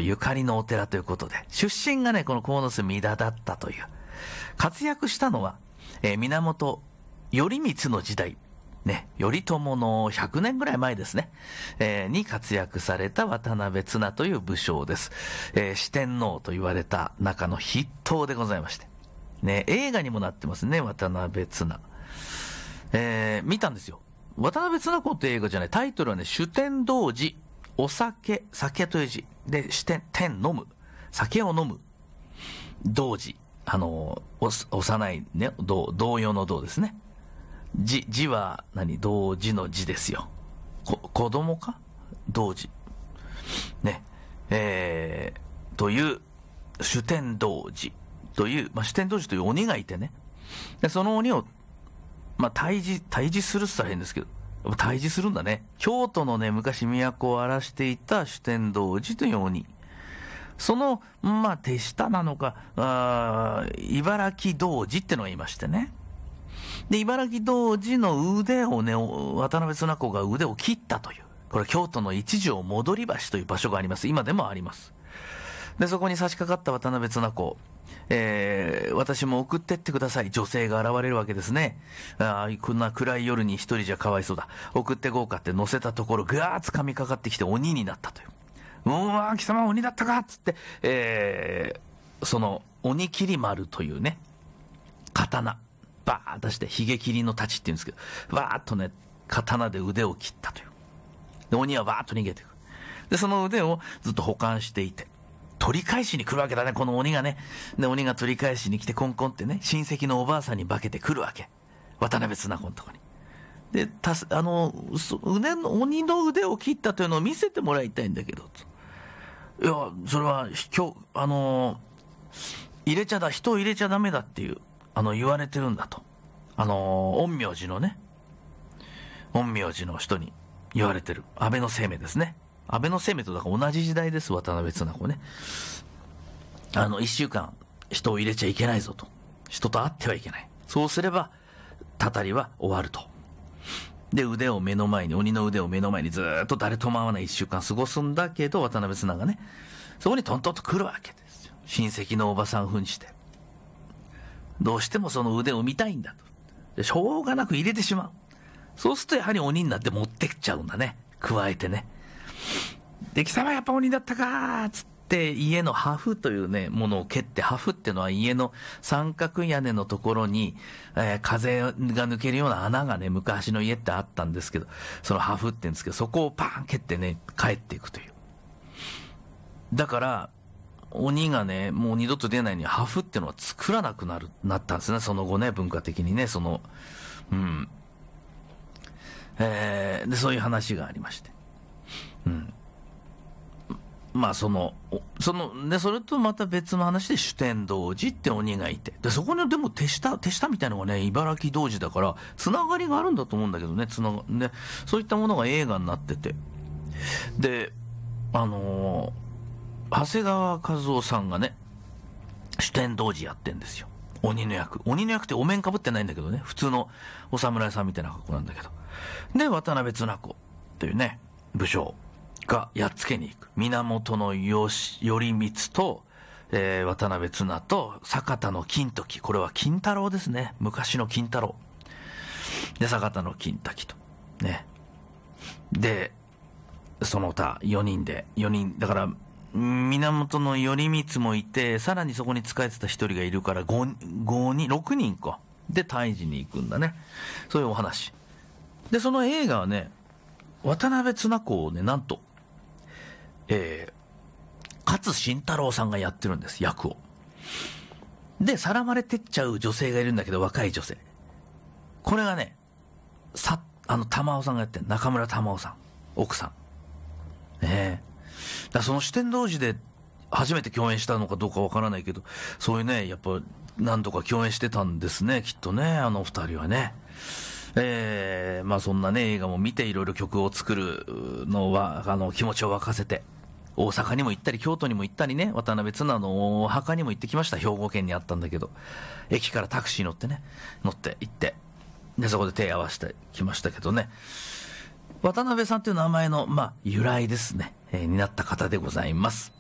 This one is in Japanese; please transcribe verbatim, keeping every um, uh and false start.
ゆかりのお寺ということで、出身がね、この鴻巣三田だったという。活躍したのは、えー、源頼光の時代、ね、頼朝のひゃくねんぐらい前ですね、えー、に活躍された渡辺綱という武将です。えー、四天王と言われた中の筆頭でございまして。ね、映画にもなってますね、渡辺綱。えー、見たんですよ。渡辺綱子って映画じゃない、タイトルはね、酒天童子、お酒、酒という字。で、四天、天飲む。酒を飲む。童子。あの、お幼いね、童、童謡の童ですね。字、字は何、童子の字ですよ。こ、子供か童子。ね。えー、という、酒天童子という、まあ、酒天童子という鬼がいてね。で、その鬼を、まあ、退治、退治するって言ったら変ですけど、退治するんだね。京都のね、昔都を荒らしていた酒天童子という鬼。その、まあ、手下なのか、あ茨城童子ってのがいましてね。で、茨城童子の腕をね、渡辺綱子が腕を切ったという。これ京都の一条戻り橋という場所があります。今でもあります。で、そこに差し掛かった渡辺綱子。えー、私も送ってってください。女性が現れるわけですね。ああ、こんな暗い夜に一人じゃかわいそうだ。送ってこうかって乗せたところ、ぐわーっと掴みかかってきて鬼になったという。うわー、貴様鬼だったかっつって、えー、その、鬼切丸というね、刀、バーッ出して、ひげ切りの太刀って言うんですけど、バーッとね、刀で腕を切ったという。で、鬼はバーッと逃げていく。で、その腕をずっと保管していて、取り返しに来るわけだね、この鬼がね。で、鬼が取り返しに来て、コンコンってね、親戚のおばあさんに化けてくるわけ。渡辺綱子のとこに。で、たす、あの、腕の、鬼の腕を切ったというのを見せてもらいたいんだけど、いや、それは、今日、あの、入れちゃだ、人を入れちゃダメだっていう、あの、言われてるんだと。あの、陰陽師のね、陰陽師の人に言われてる。安倍の生命ですね。安倍の生命とだから同じ時代です、渡辺綱子ね。あの、一週間、人を入れちゃいけないぞと。人と会ってはいけない。そうすれば、たたりは終わると。で、腕を目の前に、鬼の腕を目の前にずーっと誰とも会わない一週間過ごすんだけど、渡辺綱がね、そこにトントンと来るわけですよ。親戚のおばさん扮して。どうしてもその腕を見たいんだと。で、しょうがなく入れてしまう。そうするとやはり鬼になって持ってっちゃうんだね。加えてね。で、貴様やっぱ鬼だったかーつって家の破風というね、ものを蹴って、破風ってのは家の三角屋根のところに、えー、風が抜けるような穴がね、昔の家ってあったんですけど、その破風って言うんですけど、そこをパーン蹴ってね、帰っていくという。だから、鬼がね、もう二度と出ないように破風ってのは作らなくなる、なったんですね、その後ね、文化的にね、その、うん。えー、で、そういう話がありまして。うん。まあその、その、で、それとまた別の話で酒天童子って鬼がいて。で、そこにでも手下、手下みたいなのがね、茨城童子だから、つながりがあるんだと思うんだけどね、つなが、ね、そういったものが映画になってて。で、あのー、長谷川和夫さんがね、酒天童子やってんですよ。鬼の役。鬼の役ってお面かぶってないんだけどね、普通のお侍さんみたいな格好なんだけど。で、渡辺綱子というね、武将がやっつけに行く。源頼光と、えー、渡辺綱と坂田の金時。これは金太郎ですね。昔の金太郎。で、坂田の金時と。ね。で、その他よにんで、よにん、だから、源頼光もいて、さらにそこに仕えてた一人がいるから、ご、ごにん、ろくにんか。で、退治に行くんだね。そういうお話。で、その映画はね、渡辺綱子をね、なんと、えー、勝新太郎さんがやってるんです、役を。で、さらわれてっちゃう女性がいるんだけど、若い女性。これがね、さ、あの、玉緒さんがやってる、中村玉緒さん、奥さん。ねえ。だからその四天童子で初めて共演したのかどうかわからないけど、そういうね、やっぱ何度か共演してたんですね、きっとね、あの二人はね。えー、まあそんなね、映画も見ていろいろ曲を作るのは、あの、気持ちを沸かせて、大阪にも行ったり、京都にも行ったりね、渡辺綱のお墓にも行ってきました。兵庫県にあったんだけど、駅からタクシー乗ってね、乗って行って、で、そこで手合わせてきましたけどね。渡辺さんという名前の、まあ、由来ですね、えー、になった方でございます。